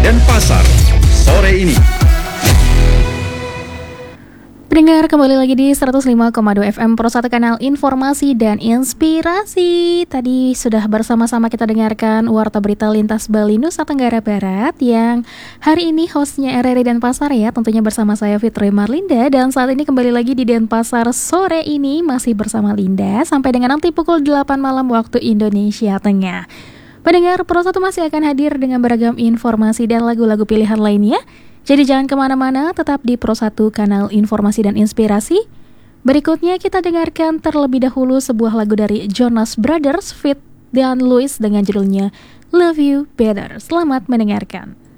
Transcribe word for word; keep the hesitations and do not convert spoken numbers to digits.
Denpasar sore ini. Pendengar, kembali lagi di seratus lima koma dua F M Pro satu, kanal informasi dan inspirasi. Tadi sudah bersama-sama kita dengarkan Warta Berita Lintas Bali Nusa Tenggara Barat, yang hari ini hostnya R R I Denpasar ya, tentunya bersama saya Fitri Marlinda. Dan saat ini kembali lagi di Denpasar sore ini, masih bersama Linda sampai dengan nanti pukul delapan malam waktu Indonesia Tengah. Pendengar, Pro satu masih akan hadir dengan beragam informasi dan lagu-lagu pilihan lainnya. Jadi jangan kemana-mana, tetap di Pro satu, kanal informasi dan inspirasi. Berikutnya kita dengarkan terlebih dahulu sebuah lagu dari Jonas Brothers feat. Dan Louis dengan judulnya Love You Better. Selamat mendengarkan.